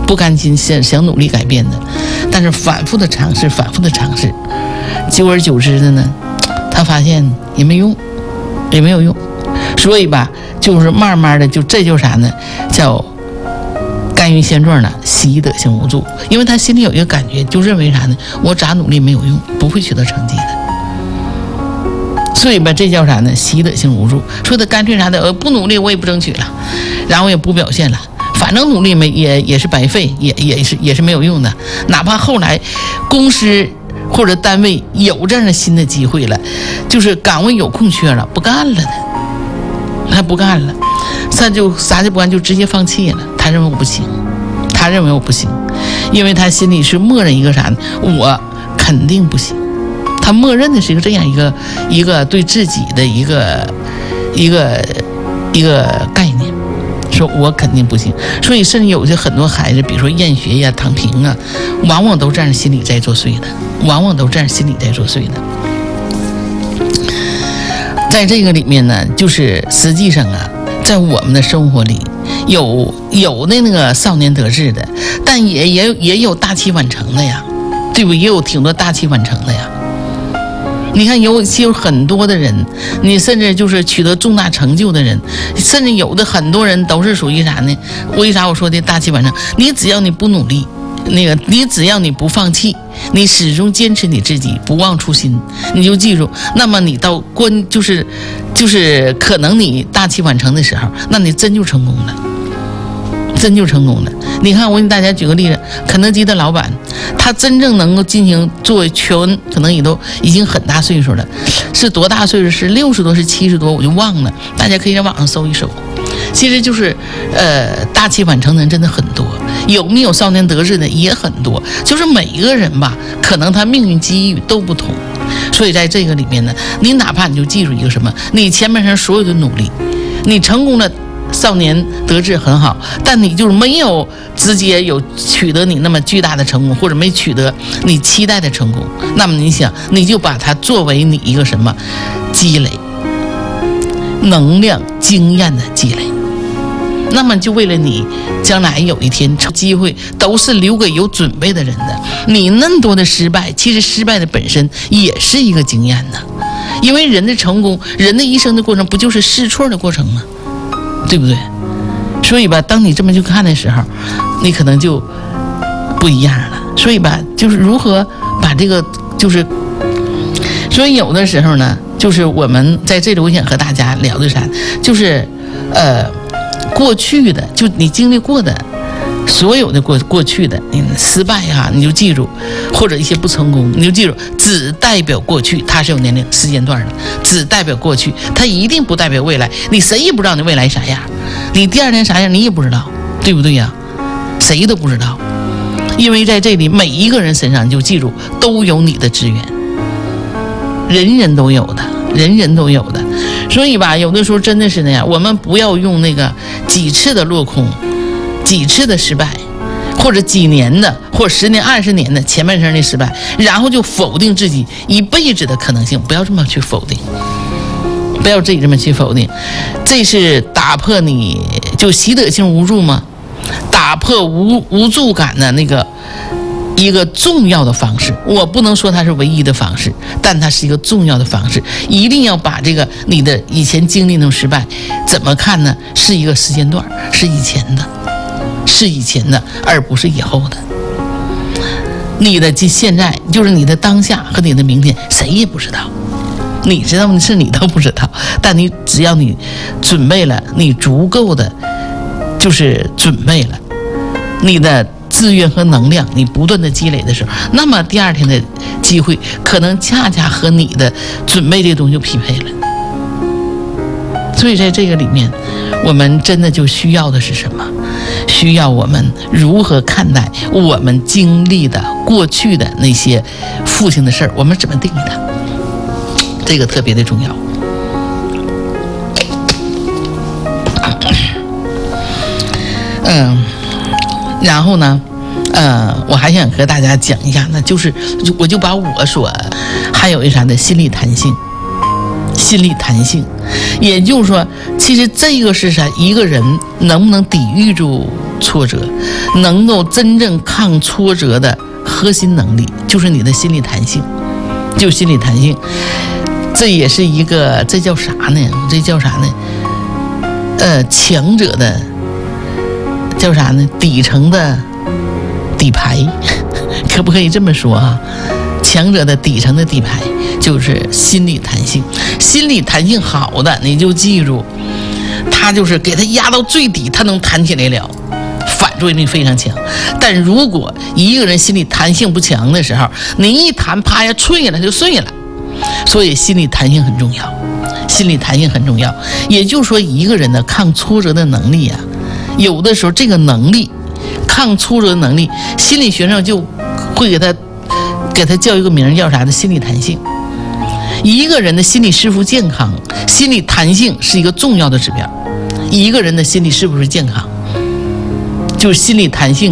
不甘心想努力改变的，但是反复的尝试，久而久之的呢，他发现也没有用，所以吧，就是慢慢的这就是啥呢？叫甘于现状的习得性无助，因为他心里有一个感觉，就认为啥呢？我咋努力没有用，不会取得成绩的。所以吧，这叫啥呢？习得性无助。所以他干脆啥的，不努力我也不争取了，然后也不表现了，反正努力也是白费，也是没有用的。哪怕后来公司或者单位有这样的新的机会了，就是岗位有空缺了，不干了的，他不干了，他就啥就不干，就直接放弃了。他认为我不行，因为他心里是默认一个啥呢？我肯定不行。他默认的是这样一个对自己的一个概念，说我肯定不行。所以甚至有些很多孩子，比如说厌学呀、躺平啊，往往都这样心理在作祟的，在这个里面呢，就是实际上啊，在我们的生活里有那个少年得志的，但也有大器晚成的呀，对不？也有挺多大器晚成的呀。你看有很多的人，你甚至就是取得重大成就的人，甚至有的很多人都是属于啥呢？为啥我说的大器晚成？你只要你不努力，你只要你不放弃，你始终坚持你自己，不忘初心，你就记住，那么你到就是可能你大器晚成的时候，那你真就成功了。你看，我给大家举个例子，肯德基的老板，他真正能够进行作为全，可能也都已经很大岁数了，是多大岁数？是60多，是70多，我就忘了，大家可以在网上搜一搜。其实就是大器晚成的人真的很多，有没有少年得志的也很多，就是每一个人吧，可能他命运机遇都不同。所以在这个里面呢，你哪怕你就记住一个什么，你前面上所有的努力，你成功了，少年得志很好，但你就是没有直接有取得你那么巨大的成功，或者没取得你期待的成功，那么你想，你就把它作为你一个什么积累，能量经验的积累，那么就为了你将来有一天机会，都是留给有准备的人的。你那么多的失败，其实失败的本身也是一个经验呢，因为人的成功，人的一生的过程不就是试错的过程吗？对不对？所以吧，当你这么去看的时候，你可能就不一样了。所以吧，就是如何把这个，所以有的时候呢，就是我们在这里，我想和大家聊的啥，就是过去的，就你经历过的所有的过去的失败啊，你就记住，或者一些不成功，你就记住，只代表过去，它是有年龄时间段的，只代表过去，它一定不代表未来。你谁也不知道你未来啥样，你第二天啥样你也不知道，对不对呀？谁都不知道，因为在这里每一个人身上，你就记住，都有你的资源，人人都有的。所以吧，有的时候真的是那样，我们不要用那个几次的落空，几次的失败，或者几年的，或者10年、20年的前半生的失败，然后就否定自己一辈子的可能性。不要这么去否定，不要自己这么去否定，这是打破你就习得性无助吗？打破无助感的那个一个重要的方式。我不能说它是唯一的方式，但它是一个重要的方式。一定要把这个你的以前经历那种失败怎么看呢？是一个时间段，是以前的，而不是以后的。你的现在就是你的当下和你的明天，谁也不知道。你知道的是你都不知道，但你只要你准备了，你足够的就是准备了，你的资源和能量你不断的积累的时候，那么第二天的机会可能恰恰和你的准备这个东西就匹配了。所以在这个里面，我们真的就需要的是什么？需要我们如何看待我们经历的过去的那些负性的事儿，我们怎么定义它？这个特别的重要。然后呢，我还想和大家讲一下呢，就是我就把我所还有一啥的心理弹性心理弹性。也就是说，其实这个是啥？一个人能不能抵御住挫折，能够真正抗挫折的核心能力，就是你的心理弹性，就是心理弹性。这也是一个，这叫啥呢？强者的叫啥呢？底层的底牌，可不可以这么说啊？强者的底层的底牌就是心理弹性。心理弹性好的，你就记住，他就是给他压到最底，他能弹起来了，反作用力非常强。但如果一个人心理弹性不强的时候，你一弹，啪呀，脆了就碎了。所以心理弹性很重要，心理弹性很重要。也就是说，一个人的抗挫折的能力啊，有的时候这个能力，抗挫折的能力，心理学上就会给他叫一个名叫啥的心理弹性。一个人的心理是否健康，心理弹性是一个重要的指标。一个人的心理是不是健康，就是心理弹性